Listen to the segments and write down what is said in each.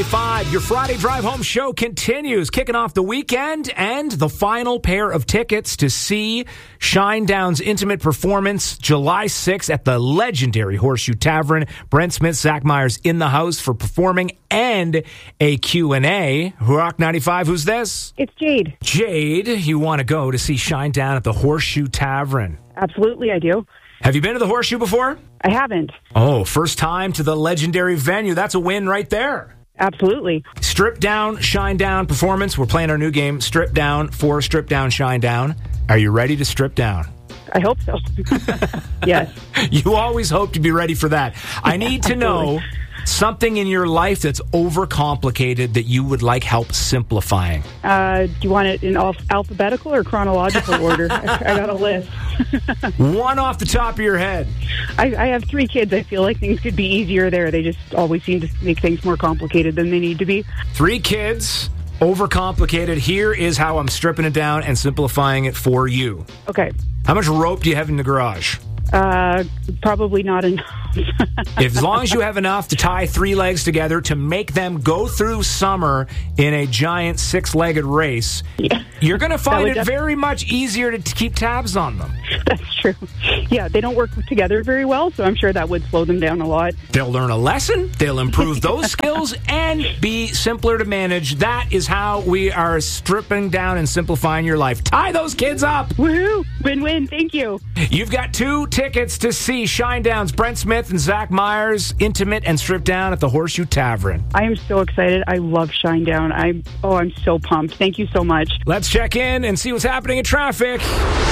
5, your Friday Drive Home show continues, kicking off the weekend and the final pair of tickets to see Shinedown's intimate performance July 6th at the legendary Horseshoe Tavern. Brent Smith, Zach Myers in the house for performing and a Q&A. Rock 95, who's this? It's Jade. Jade, you want to go to see Shinedown at the Horseshoe Tavern? Absolutely, I do. Have you been to the Horseshoe before? I haven't. Oh, first time to the legendary venue. That's a win right there. Absolutely. Strip Down, Shinedown performance. We're playing our new game, Strip Down for Strip Down, Shinedown. Are you ready to strip down? I hope so. Yes. You always hope to be ready for that. I need to know something in your life that's overcomplicated that you would like help simplifying. Do you want it in alphabetical or chronological order? I got a list. One off the top of your head. I have 3 kids. I feel like things could be easier there. They just always seem to make things more complicated than they need to be. 3 kids, overcomplicated. Here is how I'm stripping it down and simplifying it for you. Okay. How much rope do you have in the garage? Probably not enough. As long as you have enough to tie 3 legs together to make them go through summer in a giant 6-legged race, you're going to find it very much easier to keep tabs on them. That's true. Yeah, they don't work together very well, so I'm sure that would slow them down a lot. They'll learn a lesson, they'll improve those skills, and be simpler to manage. That is how we are stripping down and simplifying your life. Tie those kids up! Woohoo! Win-win, thank you. You've got 2 tickets to see Shinedown's Brent Smith and Zach Myers, intimate and stripped down at the Horseshoe Tavern. I am so excited. I love Shinedown. I'm so pumped. Thank you so much. Let's check in and see what's happening in traffic.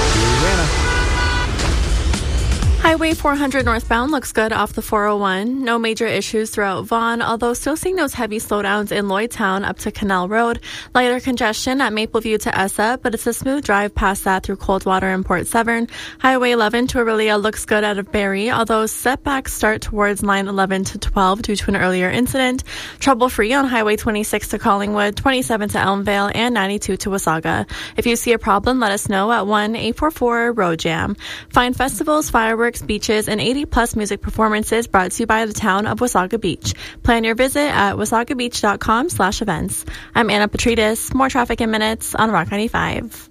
Highway 400 northbound looks good off the 401. No major issues throughout Vaughan, although still seeing those heavy slowdowns in Lloydtown up to Canal Road. Lighter congestion at Mapleview to Essa, but it's a smooth drive past that through Coldwater and Port Severn. Highway 11 to Aurelia looks good out of Barrie, although setbacks start towards line 11 to 12 due to an earlier incident. Trouble-free on Highway 26 to Collingwood, 27 to Elmvale, and 92 to Wasaga. If you see a problem, let us know at 1-844-ROAD JAM. Find festivals, fireworks, beaches, and 80-plus music performances brought to you by the town of Wasaga Beach. Plan your visit at wasagabeach.com/events. I'm Anna Petridis. More traffic in minutes on Rock 95.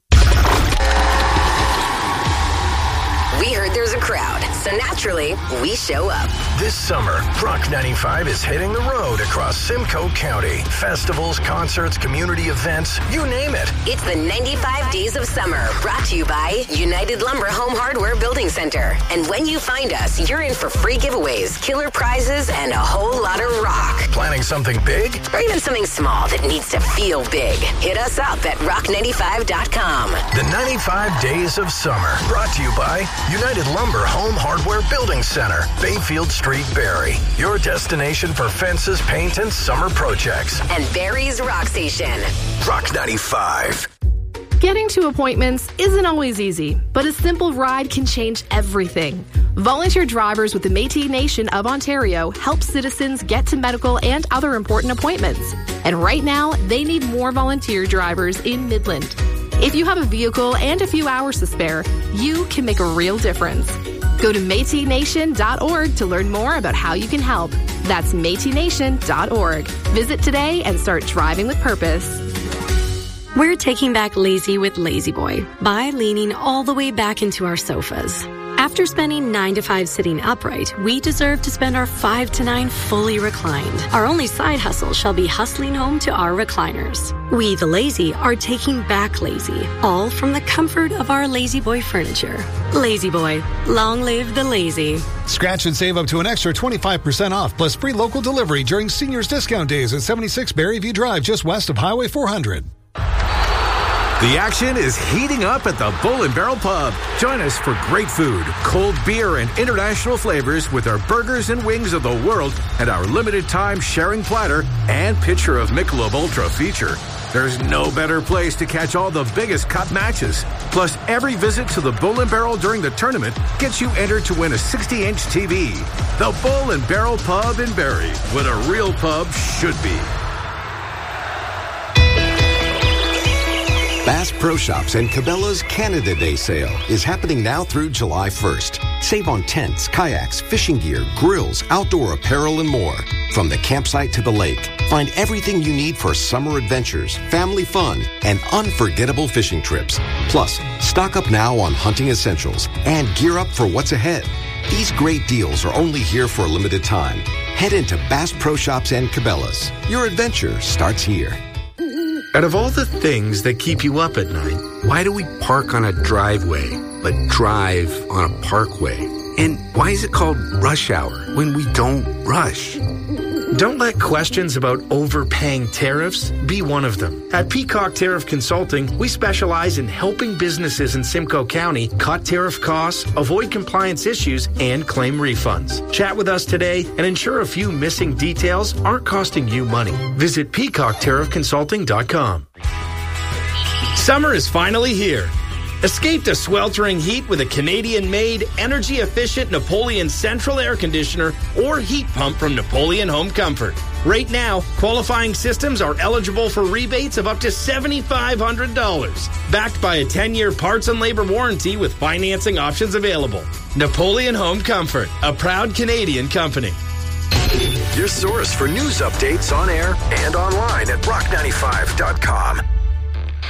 We heard there's a crowd, so naturally, we show up. This summer, Rock 95 is hitting the road across Simcoe County. Festivals, concerts, community events, you name it. It's the 95 Days of Summer, brought to you by United Lumber Home Hardware Building Center. And when you find us, you're in for free giveaways, killer prizes, and a whole lot of rock. Planning something big? Or even something small that needs to feel big. Hit us up at rock95.com. The 95 Days of Summer, brought to you by United Lumber Home Hardware Building Center, Bayfield Street, Barrie. Your destination for fences, paint, and summer projects. And Barrie's Rock Station. Rock 95. Getting to appointments isn't always easy, but a simple ride can change everything. Volunteer drivers with the Métis Nation of Ontario help citizens get to medical and other important appointments. And right now, they need more volunteer drivers in Midland. If you have a vehicle and a few hours to spare, you can make a real difference. Go to MétisNation.org to learn more about how you can help. That's MétisNation.org. Visit today and start driving with purpose. We're taking back lazy with La-Z-Boy by leaning all the way back into our sofas. After spending 9 to 5 sitting upright, we deserve to spend our 5 to 9 fully reclined. Our only side hustle shall be hustling home to our recliners. We, the lazy, are taking back lazy, all from the comfort of our La-Z-Boy furniture. La-Z-Boy, long live the lazy. Scratch and save up to an extra 25% off, plus free local delivery during Seniors Discount Days at 76 Berryview Drive, just west of Highway 400. The action is heating up at the Bull and Barrel Pub. Join us for great food, cold beer, and international flavors with our burgers and wings of the world and our limited time sharing platter and pitcher of Michelob Ultra feature. There's no better place to catch all the biggest cup matches. Plus, every visit to the Bull and Barrel during the tournament gets you entered to win a 60-inch TV. The Bull and Barrel Pub in Barrie, what a real pub should be. Bass Pro Shops and Cabela's Canada Day sale is happening now through July 1st. Save on tents, kayaks, fishing gear, grills, outdoor apparel, and more. From the campsite to the lake, find everything you need for summer adventures, family fun, and unforgettable fishing trips. Plus, stock up now on hunting essentials and gear up for what's ahead. These great deals are only here for a limited time. Head into Bass Pro Shops and Cabela's. Your adventure starts here. Out of all the things that keep you up at night, why do we park on a driveway but drive on a parkway? And why is it called rush hour when we don't rush? Don't let questions about overpaying tariffs be one of them. At Peacock Tariff Consulting, we specialize in helping businesses in Simcoe County cut tariff costs, avoid compliance issues, and claim refunds. Chat with us today and ensure a few missing details aren't costing you money. Visit PeacockTariffConsulting.com. Summer is finally here. Escape the sweltering heat with a Canadian-made, energy-efficient Napoleon Central Air Conditioner or heat pump from Napoleon Home Comfort. Right now, qualifying systems are eligible for rebates of up to $7,500. Backed by a 10-year parts and labor warranty with financing options available. Napoleon Home Comfort, a proud Canadian company. Your source for news updates on air and online at rock95.com.